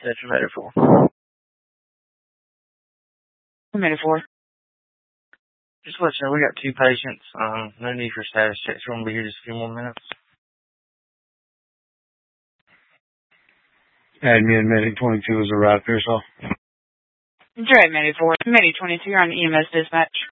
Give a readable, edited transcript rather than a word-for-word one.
That's your medical. Medical. Just let you know, we got 2 patients. No need for status checks. We're going to be here just a few more minutes. Admin Medic 22 is arrived, Pearsall. Dread Medic 4. Medic 22, you're on the EMS dispatch.